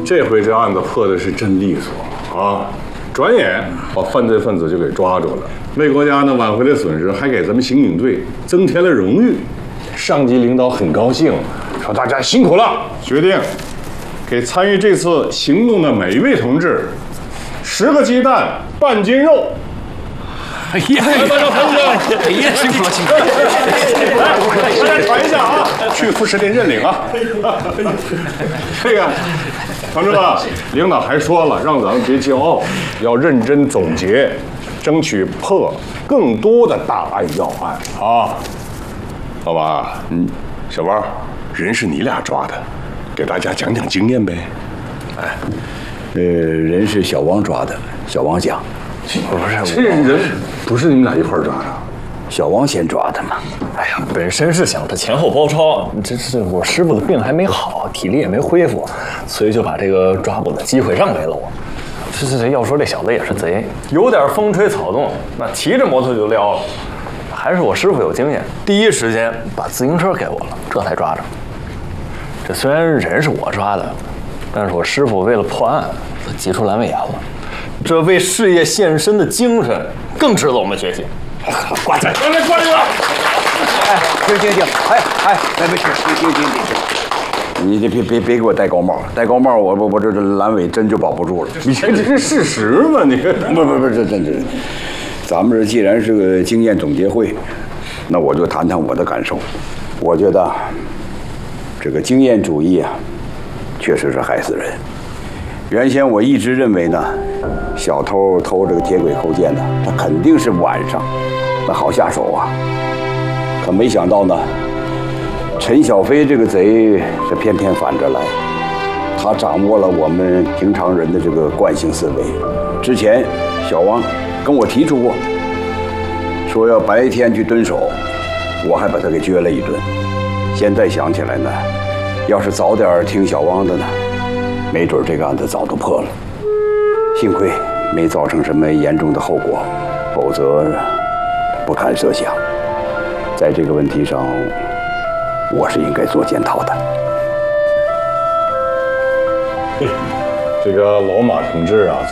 这回这案子破的是真利索啊！转眼把犯罪分子就给抓住了，为国家呢挽回了损失，还给咱们刑警队增添了荣誉。上级领导很高兴，说大家辛苦了，决定给参与这次行动的每一位同志10个鸡蛋，半斤肉。 哎呀， 大家同志， 哎呀，辛苦了，辛苦了！ 来，大家传一下啊，去副食林认领啊。这个，同志们，领导还说了，让咱们别骄傲，要认真总结，争取破更多的大案要案啊。老马，小王，人是你俩抓的，给大家讲讲经验呗。 哎，人是小王抓的，小王讲。 不是，这人不是你们俩一块抓的， 小王先抓的嘛。 哎呀，本身是想着前后包抄，这是我师傅的病还没好，体力也没恢复，所以就把这个抓捕的机会让给了我。这要说这小子也是贼，有点风吹草动，那骑着摩托就撩了。还是我师傅有经验，第一时间把自行车给我了，这才抓着。这虽然人是我抓的，但是我师傅为了破案，急出阑尾炎了。这为事业献身的精神，更值得我们学习。 挂彩， 来挂这个。 哎，停！哎，别停！你别给我戴高帽，戴高帽我这阑尾真就保不住了。 你这是事实吗？你不，这真是。咱们这既然是个经验总结会，那我就谈谈我的感受。我觉得这个经验主义啊，确实是害死人。原先我一直认为呢，小偷偷这个铁轨扣件呢，他肯定是晚上，那好下手啊。可没想到呢，陈小飞这个贼，这偏反着来，他掌握了我们平常人的这个惯性思维。之前小王跟我提出过，说要白天去蹲守，我还把他给撅了一顿。现在想起来呢，要是早点听小王的呢，没准这个案子早都破了。幸亏没造成什么严重的后果，否则不堪设想。在这个问题上，我是应该做检讨的。 这个老马同志啊，